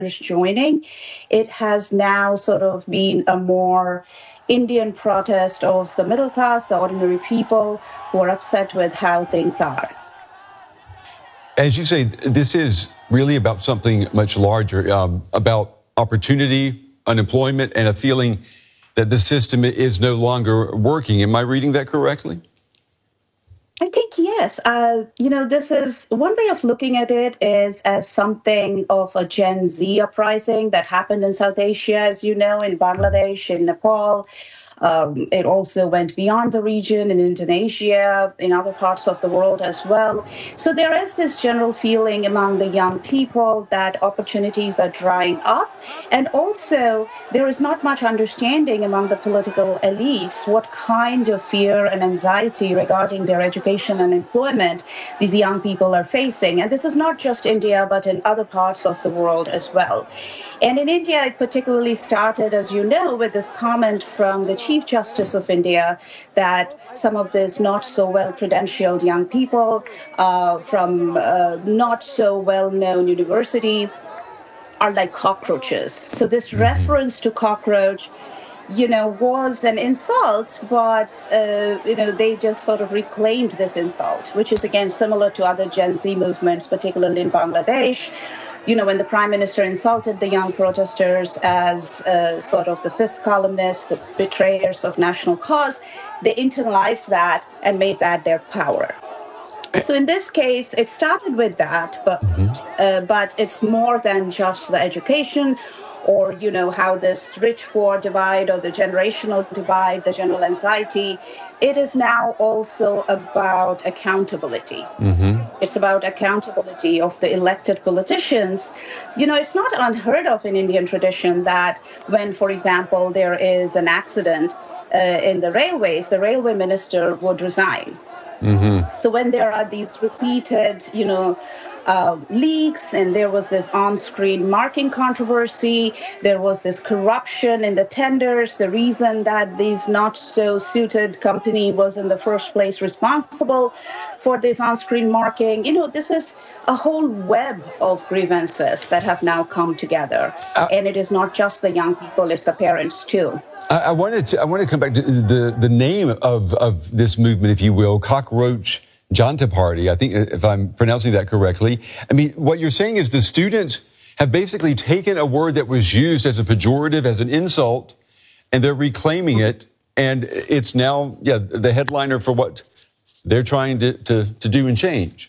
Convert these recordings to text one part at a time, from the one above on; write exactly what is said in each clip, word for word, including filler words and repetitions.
joining, it has now sort of been a more Indian protest of the middle class, the ordinary people who are upset with how things are. As you say, this is really about something much larger, um, about opportunity, unemployment, and a feeling that the system is no longer working. Am I reading that correctly? I think yes. Uh, you know, this is one way of looking at it is as something of a Gen Z uprising that happened in South Asia, as you know, in Bangladesh, in Nepal. Um, it also went beyond the region in Indonesia, in other parts of the world as well. So there is this general feeling among the young people that opportunities are drying up. And also, there is not much understanding among the political elites what kind of fear and anxiety regarding their education and employment these young people are facing. And this is not just India, but in other parts of the world as well. And in India, it particularly started, as you know, with this comment from the Chief Justice of India that some of these not so well credentialed young people uh, from uh, not so well known universities are like cockroaches. So this reference to cockroach, you know, was an insult, but, uh, you know, they just sort of reclaimed this insult, which is, again, similar to other Gen Z movements, particularly in Bangladesh. You know, when the prime minister insulted the young protesters as uh, sort of the fifth columnists, the betrayers of national cause, they internalized that and made that their power. So in this case, it started with that, but mm-hmm. uh, but it's more than just the education or, you know, how this rich-poor divide or the generational divide, the general anxiety. It is now also about accountability. Mm-hmm. It's about accountability of the elected politicians. You know, it's not unheard of in Indian tradition that when, for example, there is an accident uh, in the railways, the railway minister would resign. Mm-hmm. So when there are these repeated, you know, uh, leaks, and there was this on-screen marking controversy, there was this corruption in the tenders, the reason that this not-so-suited company was in the first place responsible for this on-screen marking. You know, this is a whole web of grievances that have now come together. Uh, and it is not just the young people, it's the parents too. I, I wanted to I want to come back to the, the name of, of this movement, if you will, Cockroach Janta Party. I think, if I'm pronouncing that correctly. I mean, what you're saying is the students have basically taken a word that was used as a pejorative, as an insult, and they're reclaiming it. And it's now, yeah, the headliner for what they're trying to, to, to do and change.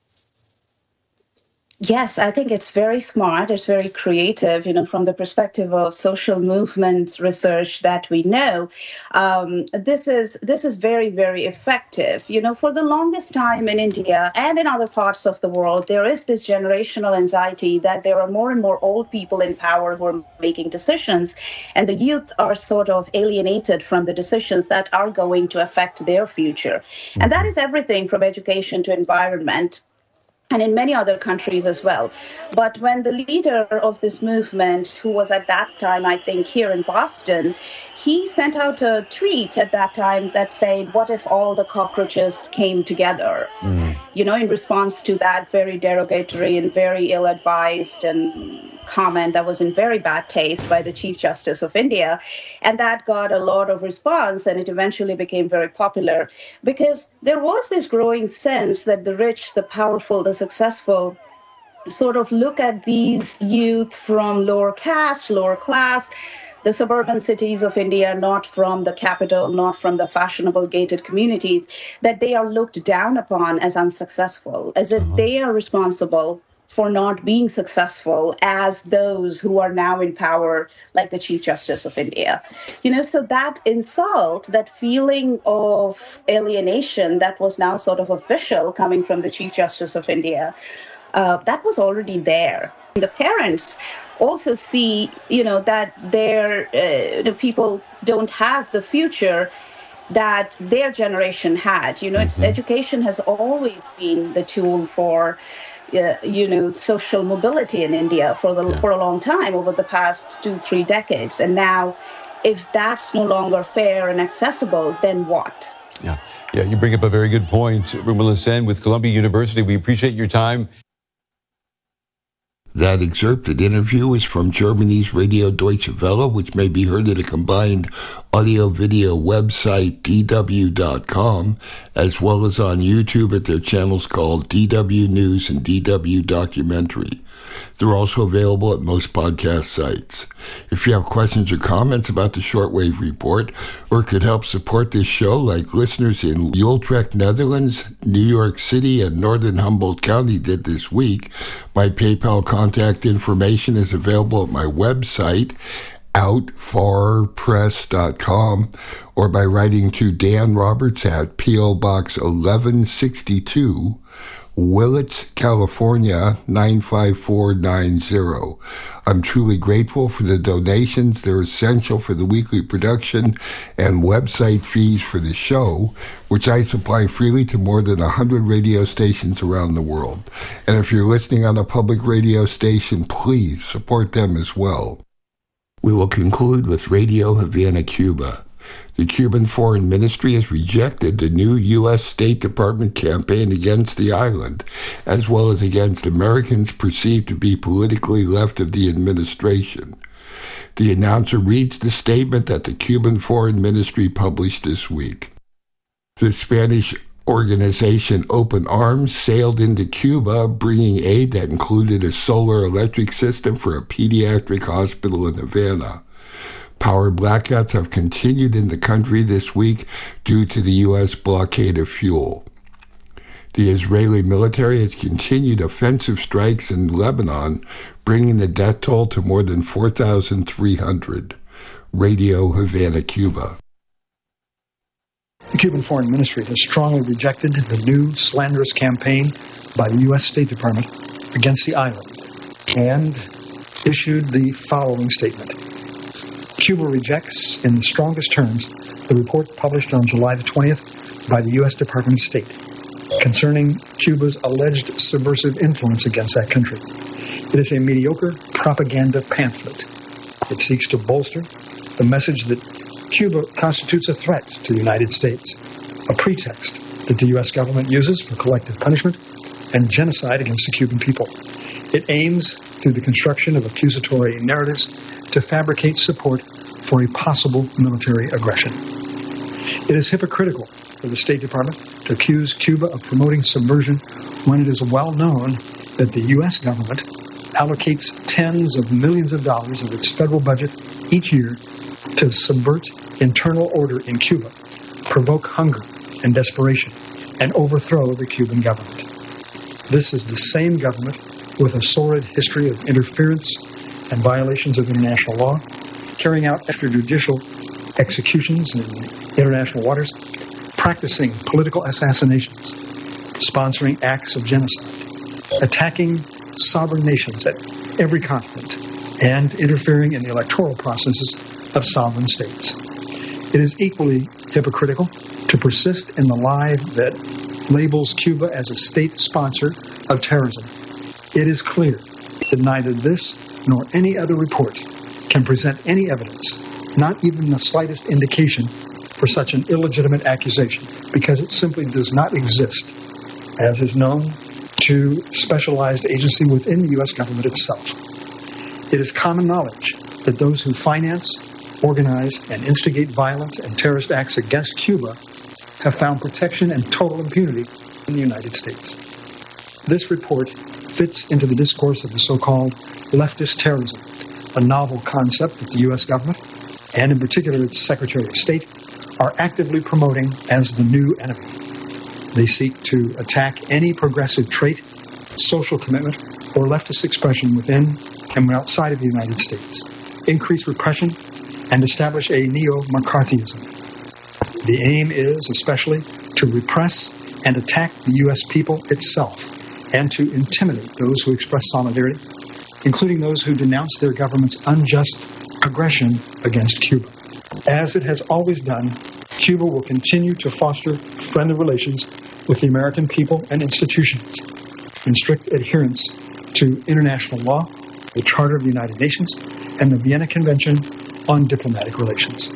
Yes, I think it's very smart. It's very creative, you know, from the perspective of social movements research that we know. Um, this is this is very, very effective. You know, for the longest time in India and in other parts of the world, there is this generational anxiety that there are more and more old people in power who are making decisions, and the youth are sort of alienated from the decisions that are going to affect their future. And that is everything from education to environment, and in many other countries as well. But when the leader of this movement, who was at that time, I think, here in Boston, he sent out a tweet at that time that said, what if all the cockroaches came together? Mm. You know, in response to that very derogatory and very ill-advised and comment that was in very bad taste by the Chief Justice of India. And that got a lot of response, and it eventually became very popular because there was this growing sense that the rich, the powerful, the successful sort of look at these youth from lower caste, lower class, the suburban cities of India, not from the capital, not from the fashionable gated communities, that they are looked down upon as unsuccessful, as if uh-huh. they are responsible for not being successful as those who are now in power, like the Chief Justice of India. You know, so that insult, that feeling of alienation that was now sort of official coming from the Chief Justice of India, uh, that was already there. The parents also see, you know, that their uh, the people don't have the future that their generation had. You know, it's, education has always been the tool for Uh, you know, social mobility in India for the, yeah. for a long time, over the past two, three decades. And now, if that's no longer fair and accessible, then what? Yeah, yeah. You bring up a very good point, Rumila Sen with Columbia University. We appreciate your time. That excerpted interview was from Germany's Radio Deutsche Welle, which may be heard at a combined audio-video website, D W dot com, as well as on YouTube at their channels called D W News and D W Documentary. They're also available at most podcast sites. If you have questions or comments about the Shortwave Report, or could help support this show, like listeners in Utrecht, Netherlands, New York City, and Northern Humboldt County did this week, my PayPal contact information is available at my website, out far press dot com, or by writing to Dan Roberts at P O Box eleven sixty-two, Willits, California, nine five four nine zero. I'm truly grateful for the donations. They're essential for the weekly production and website fees for the show, which I supply freely to more than one hundred radio stations around the world. And if you're listening on a public radio station, please support them as well. We will conclude with Radio Havana, Cuba. The Cuban Foreign Ministry has rejected the new U S State Department campaign against the island, as well as against Americans perceived to be politically left of the administration. The announcer reads the statement that the Cuban Foreign Ministry published this week. The Spanish organization Open Arms sailed into Cuba, bringing aid that included a solar electric system for a pediatric hospital in Havana. Power blackouts have continued in the country this week due to the U S blockade of fuel. The Israeli military has continued offensive strikes in Lebanon, bringing the death toll to more than four thousand three hundred. Radio Havana, Cuba. The Cuban Foreign Ministry has strongly rejected the new slanderous campaign by the U S State Department against the island and issued the following statement. Cuba rejects, in the strongest terms, the report published on July the twentieth by the U S Department of State concerning Cuba's alleged subversive influence against that country. It is a mediocre propaganda pamphlet. It seeks to bolster the message that Cuba constitutes a threat to the United States, a pretext that the U S government uses for collective punishment and genocide against the Cuban people. It aims, through the construction of accusatory narratives, to fabricate support for a possible military aggression. It is hypocritical for the State Department to accuse Cuba of promoting subversion when it is well known that the U S government allocates tens of millions of dollars of its federal budget each year to subvert internal order in Cuba, provoke hunger and desperation, and overthrow the Cuban government. This is the same government with a sordid history of interference and violations of international law, carrying out extrajudicial executions in international waters, practicing political assassinations, sponsoring acts of genocide, attacking sovereign nations at every continent, and interfering in the electoral processes of sovereign states. It is equally hypocritical to persist in the lie that labels Cuba as a state sponsor of terrorism. It is clear that neither this nor any other report can present any evidence, not even the slightest indication, for such an illegitimate accusation, because it simply does not exist, as is known to specialized agency within the U S government itself. It is common knowledge that those who finance, organize, and instigate violent and terrorist acts against Cuba have found protection and total impunity in the United States. This report fits into the discourse of the so-called leftist terrorism, a novel concept that the U S government, and in particular its Secretary of State, are actively promoting as the new enemy. They seek to attack any progressive trait, social commitment, or leftist expression within and outside of the United States, increase repression, and establish a neo-McCarthyism. The aim is especially to repress and attack the U S people itself, and to intimidate those who express solidarity, including those who denounce their government's unjust aggression against Cuba. As it has always done, Cuba will continue to foster friendly relations with the American people and institutions in strict adherence to international law, the Charter of the United Nations, and the Vienna Convention on Diplomatic Relations.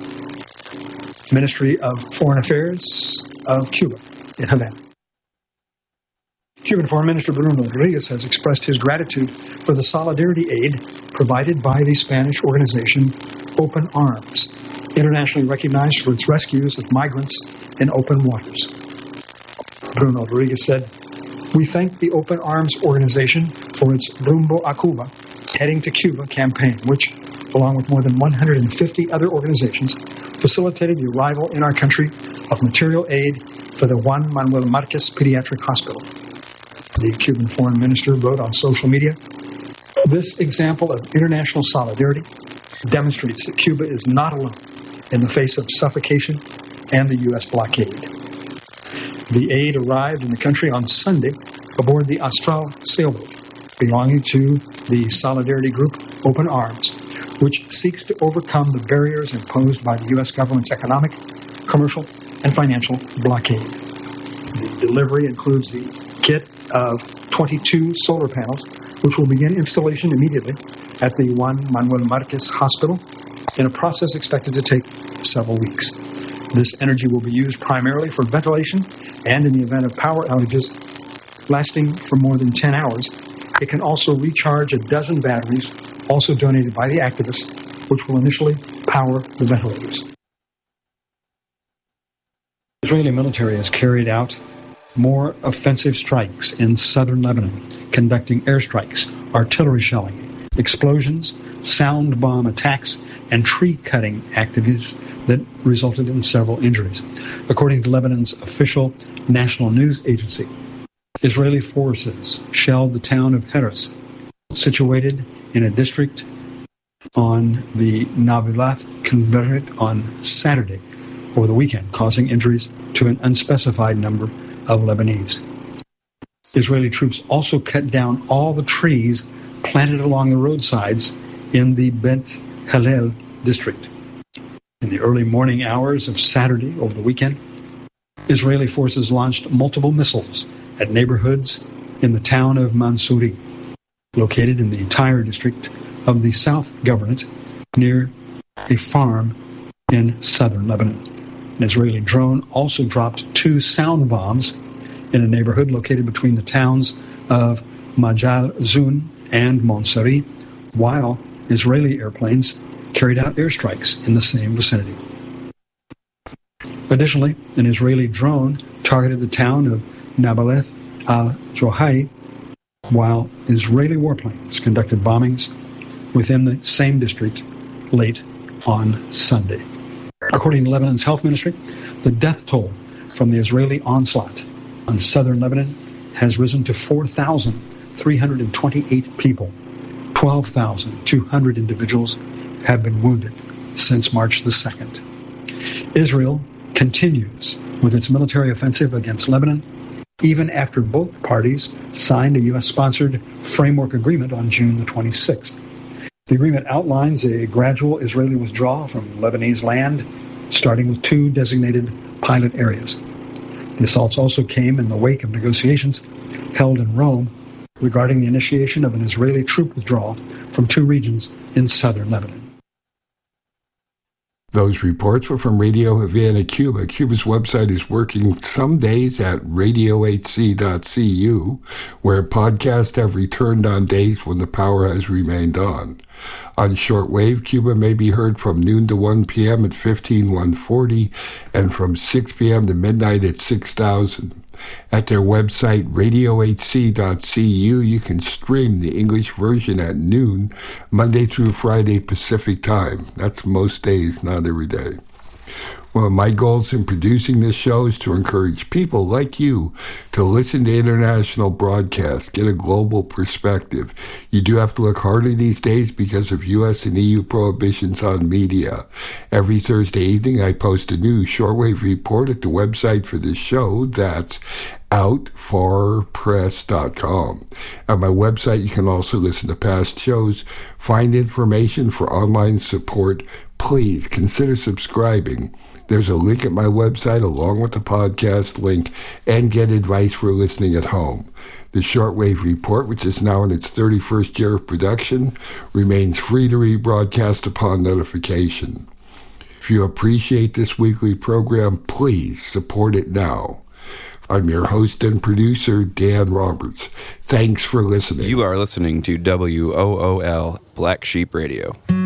Ministry of Foreign Affairs of Cuba in Havana. Cuban Foreign Minister Bruno Rodriguez has expressed his gratitude for the solidarity aid provided by the Spanish organization Open Arms, internationally recognized for its rescues of migrants in open waters. Bruno Rodriguez said, "We thank the Open Arms organization for its Rumbo a Cuba, Heading to Cuba campaign, which, along with more than one hundred fifty other organizations, facilitated the arrival in our country of material aid for the Juan Manuel Marquez Pediatric Hospital." The Cuban foreign minister wrote on social media, "This example of international solidarity demonstrates that Cuba is not alone in the face of suffocation and the U S blockade." The aid arrived in the country on Sunday aboard the Astral sailboat, belonging to the solidarity group Open Arms, which seeks to overcome the barriers imposed by the U S government's economic, commercial, and financial blockade. The delivery includes the kit of twenty-two solar panels, which will begin installation immediately at the Juan Manuel Marquez Hospital in a process expected to take several weeks. This energy will be used primarily for ventilation, and in the event of power outages lasting for more than ten hours, it can also recharge a dozen batteries, also donated by the activists, which will initially power the ventilators. The Israeli military has carried out more offensive strikes in southern Lebanon, conducting airstrikes, artillery shelling, explosions, sound bomb attacks, and tree-cutting activities that resulted in several injuries. According to Lebanon's official national news agency, Israeli forces shelled the town of Heres, situated in a district on the Nabilath Converted on Saturday over the weekend, causing injuries to an unspecified number of Lebanese. Israeli troops also cut down all the trees planted along the roadsides in the Beit Hillel district. In the early morning hours of Saturday over the weekend, Israeli forces launched multiple missiles at neighborhoods in the town of Mansouri, located in the entire district of the South Governorate near a farm in southern Lebanon. An Israeli drone also dropped two sound bombs in a neighborhood located between the towns of Majal Zun and Mansouri, while Israeli airplanes carried out airstrikes in the same vicinity. Additionally, an Israeli drone targeted the town of Nabaleth al-Johai, while Israeli warplanes conducted bombings within the same district late on Sunday. According to Lebanon's health ministry, the death toll from the Israeli onslaught on southern Lebanon has risen to four thousand three hundred twenty-eight people. twelve thousand two hundred individuals have been wounded since March the second. Israel continues with its military offensive against Lebanon, even after both parties signed a U S-sponsored framework agreement on June the twenty-sixth. The agreement outlines a gradual Israeli withdrawal from Lebanese land, starting with two designated pilot areas. The assaults also came in the wake of negotiations held in Rome regarding the initiation of an Israeli troop withdrawal from two regions in southern Lebanon. Those reports were from Radio Havana, Cuba. Cuba's website is working some days at radio h c dot c u, where podcasts have returned on days when the power has remained on. On shortwave, Cuba may be heard from noon to one p.m. at fifteen one forty and from six p.m. to midnight at six thousand. At their website, radio h c dot c u, you can stream the English version at noon, Monday through Friday Pacific Time. That's most days, not every day. Well, my goals in producing this show is to encourage people like you to listen to international broadcasts, get a global perspective. You do have to look harder these days because of U S and E U prohibitions on media. Every Thursday evening, I post a new shortwave report at the website for this show. That's out far press dot com. At my website, you can also listen to past shows, find information for online support. Please consider subscribing. There's a link at my website along with the podcast link, and get advice for listening at home. The Shortwave Report, which is now in its thirty-first year of production, remains free to rebroadcast upon notification. If you appreciate this weekly program, please support it now. I'm your host and producer, Dan Roberts. Thanks for listening. You are listening to W O O L Black Sheep Radio.